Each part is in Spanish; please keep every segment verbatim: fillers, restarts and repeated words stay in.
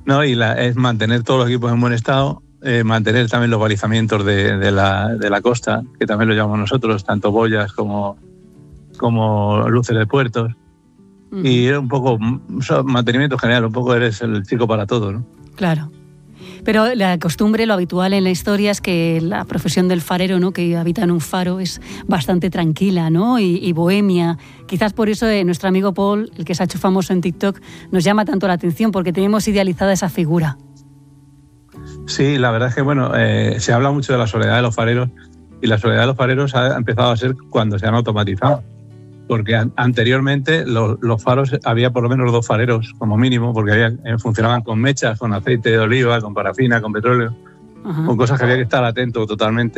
No, y la, es mantener todos los equipos en buen estado, eh, mantener también los balizamientos de, de, la, de la costa, que también lo llamamos nosotros, tanto boyas como, como luces de puertos. Uh-huh. Y un poco, o sea, mantenimiento general, un poco eres el chico para todo, ¿no? Claro. Pero la costumbre, lo habitual en la historia es que la profesión del farero, ¿no?, que habita en un faro, es bastante tranquila, ¿no?, y, y bohemia. Quizás por eso eh, nuestro amigo Paul, el que se ha hecho famoso en TikTok, nos llama tanto la atención, porque tenemos idealizada esa figura. Sí, la verdad es que, bueno, eh, se habla mucho de la soledad de los fareros, y la soledad de los fareros ha empezado a ser cuando se han automatizado. Porque an- anteriormente los, los faros había por lo menos dos fareros como mínimo, porque había, eh, funcionaban con mechas, con aceite de oliva, con parafina, con petróleo, uh-huh. con cosas que había que estar atento totalmente.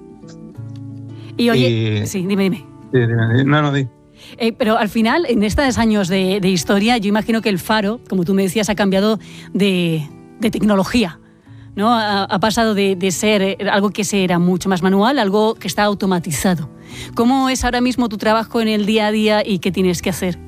Y oye, y, sí, dime, dime. Sí, dime, no, no, di. Eh, pero al final, en estos años de, de historia, yo imagino que el faro, como tú me decías, ha cambiado de, de tecnología, ¿no? Ha, ha pasado de, de ser algo que se era mucho más manual a algo que está automatizado. ¿Cómo es ahora mismo tu trabajo en el día a día y qué tienes que hacer?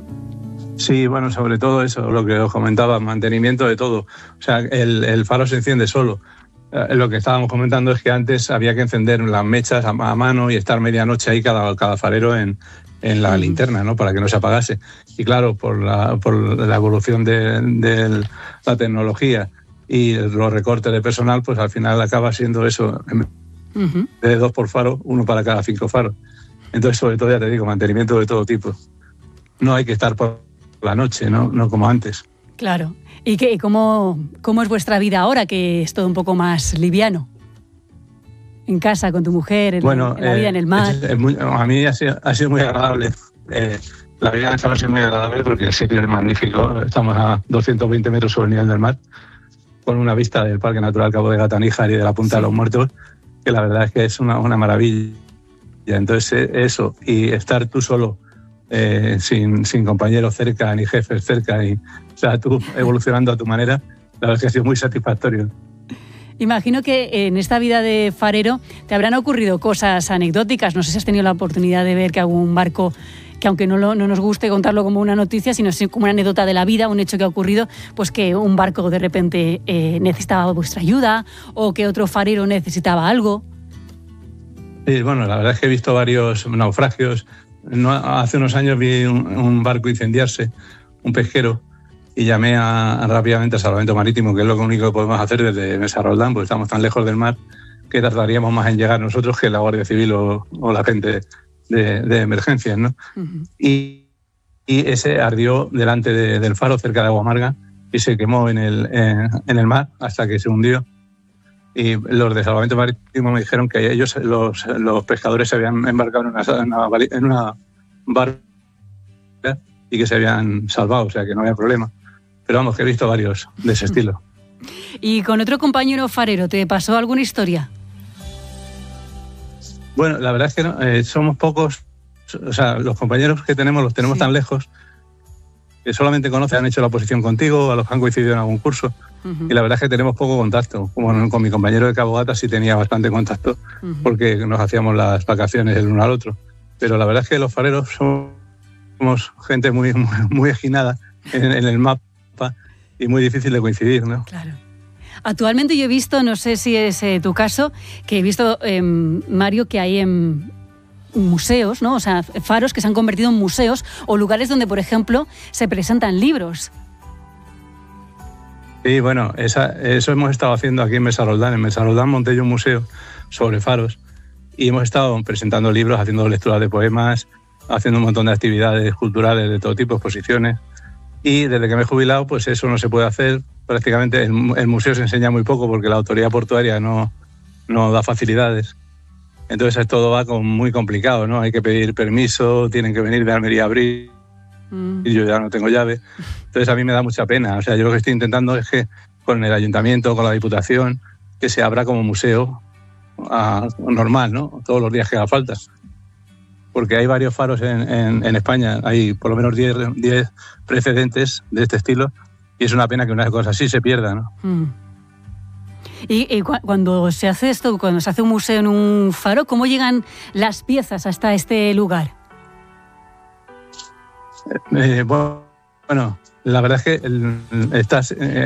Sí, bueno, sobre todo eso, lo que os comentaba, mantenimiento de todo. O sea, el, el faro se enciende solo. Eh, lo que estábamos comentando es que antes había que encender las mechas a, a mano y estar medianoche ahí cada, cada farero en, en la uh-huh. linterna, ¿no?, para que no se apagase. Y claro, por la, por la evolución de, de la tecnología y los recortes de personal, pues al final acaba siendo eso, uh-huh. de dos por faro, uno para cada cinco faros. Entonces, sobre todo, ya te digo, mantenimiento de todo tipo. No hay que estar por la noche, no, no como antes. Claro. ¿Y qué, cómo, cómo es vuestra vida ahora, que es todo un poco más liviano? En casa, con tu mujer, en, bueno, en la vida eh, en el mar. Es, es muy, a mí ha sido, ha sido muy agradable. Eh, la vida en casa ha sido muy agradable porque el sitio es magnífico. Estamos a doscientos veinte metros sobre el nivel del mar, con una vista del Parque Natural Cabo de Gata-Níjar y de la Punta sí. de los Muertos, que la verdad es que es una, una maravilla. Entonces, eso, y estar tú solo, eh, sin, sin compañeros cerca, ni jefes cerca, y, o sea, tú evolucionando a tu manera, la verdad es que ha sido muy satisfactorio. Imagino que en esta vida de farero te habrán ocurrido cosas anecdóticas. No sé si has tenido la oportunidad de ver que algún barco, que aunque no, lo, no nos guste contarlo como una noticia, sino como una anécdota de la vida, un hecho que ha ocurrido, pues que un barco de repente eh, necesitaba vuestra ayuda o que otro farero necesitaba algo. Sí, bueno, la verdad es que he visto varios naufragios. No, hace unos años vi un, un barco incendiarse, un pesquero, y llamé a, a, rápidamente a Salvamento Marítimo, que es lo único que podemos hacer desde Mesa Roldán, porque estamos tan lejos del mar que tardaríamos más en llegar nosotros que la Guardia Civil o, o la gente de, de emergencias, ¿no? Uh-huh. Y, y ese ardió delante de, del faro, cerca de Aguamarga, y se quemó en el, en, en el mar hasta que se hundió. Y los de Salvamento Marítimo me dijeron que ellos, los, los pescadores, se habían embarcado en una, en una, en una barca y que se habían salvado, o sea que no había problema. Pero vamos, que he visto varios de ese estilo. ¿Y con otro compañero farero te pasó alguna historia? Bueno, la verdad es que no, eh, somos pocos, o sea, los compañeros que tenemos los tenemos sí. tan lejos que solamente conocen, han hecho la oposición contigo, a los que han coincidido en algún curso. Uh-huh. Y la verdad es que tenemos poco contacto. Como con mi compañero de Cabo Gata sí tenía bastante contacto, uh-huh. porque nos hacíamos las vacaciones el uno al otro. Pero la verdad es que los fareros somos gente muy, muy, muy ejinada en, en el mapa y muy difícil de coincidir, ¿no? Claro. Actualmente yo he visto, no sé si es eh, tu caso, que he visto, eh, Mario, que hay en museos, ¿no? O sea, faros que se han convertido en museos o lugares donde, por ejemplo, se presentan libros. Sí, bueno, esa, eso hemos estado haciendo aquí en Mesa Roldán. En Mesa Roldán monté yo un museo sobre faros y hemos estado presentando libros, haciendo lecturas de poemas, haciendo un montón de actividades culturales de todo tipo, exposiciones. Y desde que me he jubilado, pues eso no se puede hacer. Prácticamente el, el museo se enseña muy poco porque la autoridad portuaria no, no da facilidades. Entonces todo va con muy complicado, ¿no? Hay que pedir permiso, tienen que venir de Almería a abrir, mm. y yo ya no tengo llave. Entonces a mí me da mucha pena. O sea, yo lo que estoy intentando es que con el ayuntamiento, con la diputación, que se abra como museo a, normal, ¿no? Todos los días que haga falta. Porque hay varios faros en, en, en España, hay por lo menos diez precedentes de este estilo, y es una pena que una cosa así se pierda, ¿no? Mm. Y, y cu- cuando se hace esto, cuando se hace un museo en un faro, ¿cómo llegan las piezas hasta este lugar? Eh, bueno, la verdad es que el, estas... Eh,